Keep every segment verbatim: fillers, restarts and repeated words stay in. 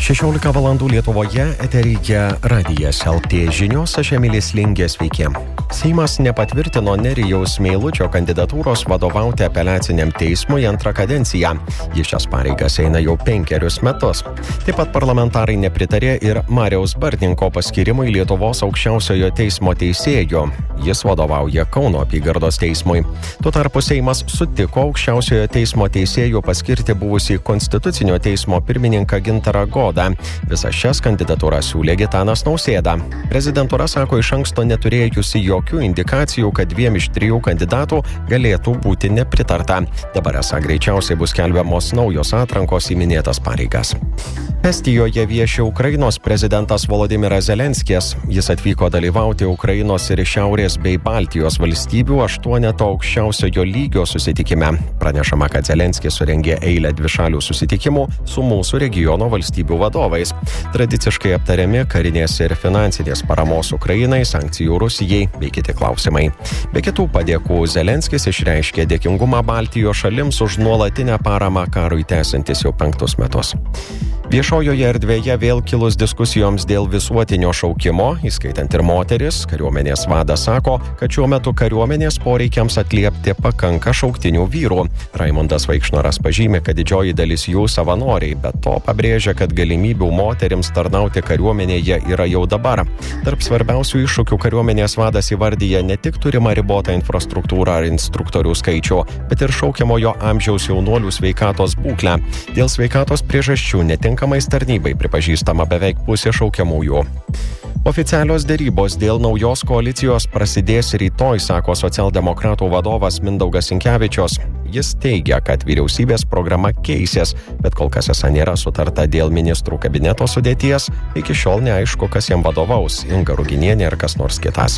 šešiolika valandų Lietuvoje, eteryje Radijas L T žinios, aš Emilis Lingė, sveiki. Seimas nepatvirtino Nerijaus Meilučio kandidatūros vadovauti apeliaciniam teismui antrą kadenciją. Jis šias pareigas eina jau penkerius metus. Taip pat parlamentarai nepritarė ir Mariaus Bartninko paskirimui Lietuvos aukščiausiojo teismo teisėju. Jis vadovauja Kauno apygardos teismui. Tuo tarpu Seimas sutiko aukščiausiojo teismo teisėjų paskirti buvusį Konstitucinio teismo pirmininką Gintarą Godą. Visas šias kandidatūras siūlė Gitanas Nausėda. Prezidentūra sako iš anksto neturėjusi jokių indikacijų, kad dviem iš trijų kandidatų galėtų būti nepritarta. Dabar esą greičiausiai bus skelbiamos naujos atrankos į minėtas pareigas. Estijoje vieši Ukrainos prezidentas Volodymyras Zelenskis. Jis atvyko dalyvauti Ukrainos ir Šiaurės bei Baltijos valstybių aštuoneto aukščiausiojo lygio susitikime. Pranešama, kad Zelenskis surengė eilę dvišalių susitikimų su mūsų regiono valstybių vadovais. Tradiciškai aptariami karinės ir finansinės paramos Ukrainai, sankcijų Rusijai bei kiti klausimai. Be kitų padėkų Zelenskis išreiškė dėkingumą Baltijos šalims už nuolatinę paramą karui tęsiantis jau penktus metus. Viešojoje erdvėje vėl kilus diskusijoms dėl visuotinio šaukimo, įskaitant ir moteris, kariuomenės vadas sako, kad šiuo metu kariuomenės poreikiams atliepti pakanka šauktinių vyrų. Raimundas Vaikšnoras pažymė, kad didžioji dalis jų savanoriai, bet to pabrėžia, kad galimybių moterims tarnauti kariuomenėje yra jau dabar. Tarp svarbiausių iššūkių kariuomenės vadas įvardyja ne tik turimą ribotą infrastruktūrą ar instruktorių skaičių, bet ir šaukiamojo amžiaus jaunuolių sveikatos būklę. Dėl sveikatos priežasčių netinka tarnybai pripažįstama beveik pusė šaukiamųjų. Oficialios derybos dėl naujos koalicijos prasidės rytoj, sako socialdemokratų vadovas Mindaugas Sinkevičius. Jis teigia, kad vyriausybės programa keisės, bet kol kas esą nėra sutarta dėl ministrų kabineto sudėties, iki šiol neaišku, kas jam vadovaus, Inga Ruginienė ar kas nors kitas.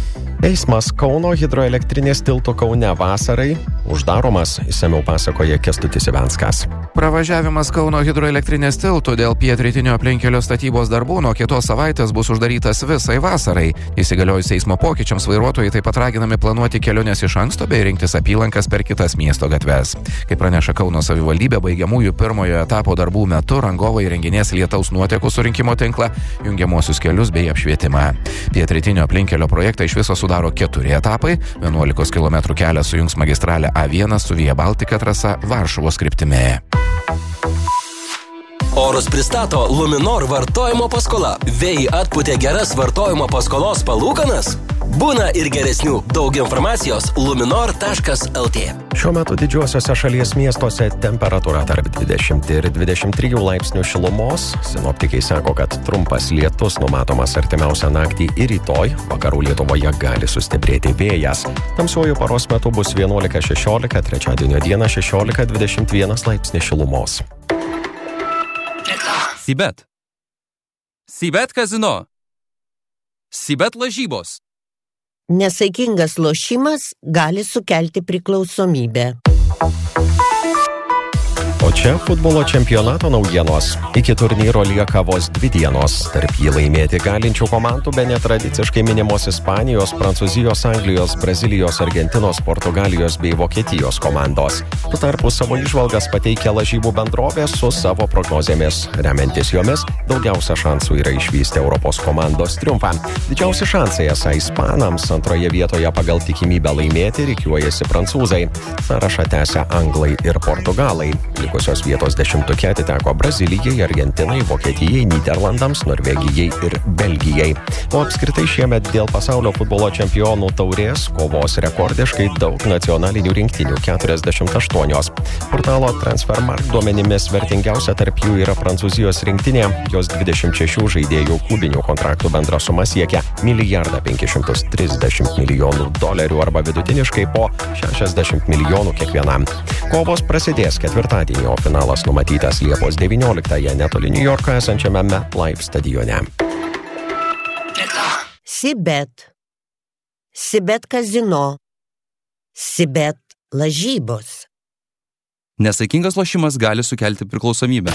Eismas Kauno hidroelektrinės tilto Kaune vasarai uždaromas, išsamiau pasakoja Kęstutis Ivenskas. Pravažiavimas Kauno hidroelektrinės tiltų dėl pietrytinio aplinkelio statybos darbų nuo kitos savaitės bus uždarytas visai vasarai. Įsigaliojus eismo pokyčiams vairuotojai taip pat raginami planuoti keliones iš anksto bei rinktis apylankas per kitas miesto gatves. Kaip praneša Kauno savivaldybė, baigiamųjų pirmojo etapo darbų metu rangovai įrenginės lietaus nuotekų surinkimo tinklą, jungiamuosius kelius bei apšvietimą. Pietrytinio aplinkelio projektą iš viso sudaro keturi etapai. vienuolikos kilometrų kelias sujungs magistralę A vienas su Via Baltica trasa Varšuvos kryptimi. Orus pristato Luminor vartojimo paskola. Vėjai atpūtė geras vartojimo paskolos palūkanas? Būna ir geresnių. Daug informacijos luminor taškas el tė. Šiuo metu didžiuosiuose šalies miestuose temperatūra tarp dvidešimt ir dvidešimt trijų laipsnių šilumos. Sinoptikai sako, kad trumpas lietus numatomas artimiausią naktį ir rytoj. Vakarų Lietuvoje gali sustiprėti vėjas. Tamsiuoju paros metu bus vienuolika šešiolika, trečiadienio dieną šešiolika dvidešimt vienas laipsnis šilumos. Sibet. Sibet kazino. Sibet lažybos. Nesaikingas lošimas gali sukelti priklausomybę. O čia futbolo čempionato naujienos. Iki turnyro lieka vos dvi dienos. Tarp jį laimėti galinčių komandų be netradiciškai minimos Ispanijos, Prancūzijos, Anglijos, Brazilijos, Argentinos, Portugalijos bei Vokietijos komandos. Tuo tarpu savo įžvalgas pateikia lažybų bendrovės su savo prognozėmis. Remiantis jomis, daugiausia šansų yra išvysti Europos komandos triumfą. Didžiausi šansai esą ispanams, antroje vietoje pagal tikimybę laimėti rikiuojasi prancūzai. Sąrašą tęsia anglai ir portugalai. Likusios vietos dešimtuke atiteko Brazilijai, Argentinai, Vokietijai, Nyderlandams, Norvegijai ir Belgijai. O apskritai šiemet dėl pasaulio futbolo čempionų taurės kovos rekordiškai daug nacionalinių rinktinių – keturiasdešimt aštuonios. Portalo Transfermarkt duomenimis vertingiausia tarp jų yra Prancūzijos rinktinė. Jos dvidešimt šešių žaidėjų klubinių kontraktų bendra suma siekia milijardą penkis šimtus trisdešimt milijonų dolerių arba vidutiniškai po šešiasdešimt milijonų kiekvienam. Kovos prasidės ketvirtadienį, o finalas numatytas Liepos devynioliktąją netoli Niujorko esančiame MetLife stadione. Sibet. Sibet kazino. Sibet lažybos. Nesaikingas lošimas gali sukelti priklausomybę.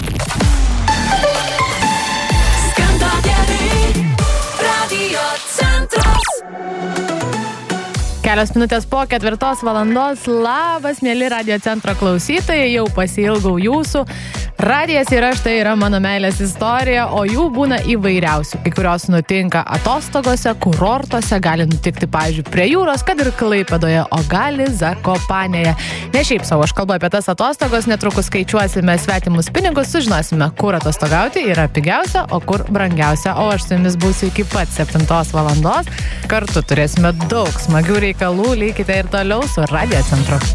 Kelios minutės po ketvirtos valandos. Labas, mėly Radio Centro klausytojai, jau pasiilgau jūsų. Radijas yra štai yra mano meilės istorija, o jų būna įvairiausių. Kai kurios nutinka atostogose, kurortuose, gali nutikti, pavyzdžiui, prie jūros, kad ir Klaipėdoje, o gali Zakopanėje. Ne šiaip savo, aš kalbu apie tas atostogos, netrukus skaičiuosime svetimus pinigus, sužinosime, kur atostogauti yra pigiausia, o kur brangiausia. O aš su jumis būsiu iki pat septintos valandos. Kartu turėsime daug smagių reikalų, likite ir toliau su Radio Centru.